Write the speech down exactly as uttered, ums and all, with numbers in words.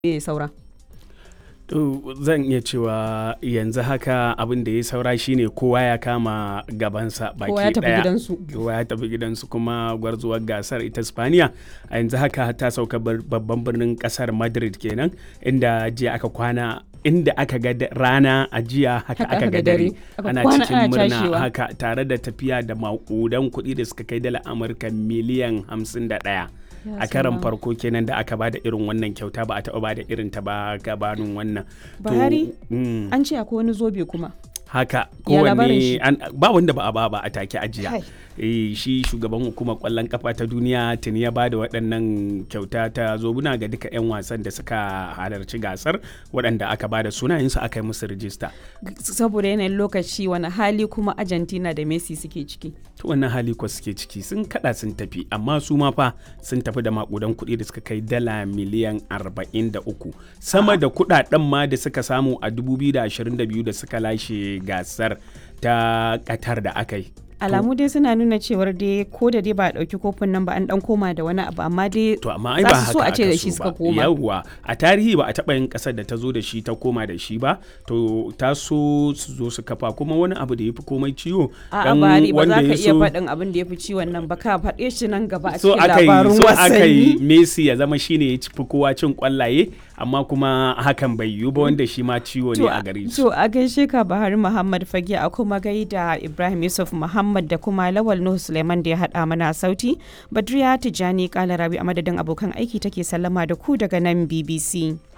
ya saura? To zan iya cewa yanzu haka abin da ya saura shine kowa ya kama gabansa baki Kowa ya tafi daya. gidansu. Kowa ya tafi gidansu kuma gwarzuwar gasar ita Spaniya a yanzu haka ta sauka bar- babban birnin kasar Madrid kenan inda jiya aka kwana inda aka ga da- rana a jiya haka aka ga dare Aka ana kwana cikin ana murna cashewa. haka tare da tafiya da maƙudan kuɗi da suka kai dala Amurka miliyan hamsin da ɗaya. Ya A karan salam. farko kenan da aka bada irin wannan kyauta ba a taɓa bada irin ta ba gabanin wannan. To, Buhari mm, an ce akwai wani zobe kuma. haka Ya labarin shi? kowanne an- ba wanda ba a ba ba a take ajiya. Kai. Eh, shi shugaban hukumar kwallon kafa ta duniya tuni ya bada waɗannan kyauta ta zobuna ga duka 'yan wasan da suka halarci gasar waɗanda aka bada sunayensu aka yi musu rijista. Saboda yanayin lokaci wani hali kuma Argentina da Messi suke ciki. To wannan hali ko suke ciki sun kada sun tafi amma su ma fa sun tafi da makudan kuɗi da suka kai dala miliyan arba'in da uku sama da kuɗaɗen ma da suka samu a dubu biyu da ashirin da biyu da suka lashe gasar ta Qatar da aka yi. Alamu dai suna nuna cewar dai ko da dai ba a ɗauki kofin nan ba an ɗan koma da wani abu amma dai To amma ai za ba su so haka a ce aka da shi so suka ba. koma. Yawwa a tarihi ba a taɓa yin ƙasar da ta zo da shi ta koma da shi ba to ta so su zo su kafa kuma wani abu da ya fi komai ciwo. A'a dan Buhari ba za wanda ka ya iya so- faɗin abin da ya fi ciwon nan ba ka faɗe shi nan gaba a so cikin aka yi labarun so aka yi wasanni. Messi ya zama shine ya ci fi kowa cin kwallaye amma kuma hakan bai yiwu ba wanda shi ma ciwo ne a gare su. To a gaishe ka Buhari Muhammad Fage a kuma gaida Ibrahim Yusuf Muhammad da kuma Lawal Nuhu Suleiman da ya haɗa mana sauti. Badriya Tijjani Kalarabi a madadin abokan aiki take sallama da ku daga nan B B C.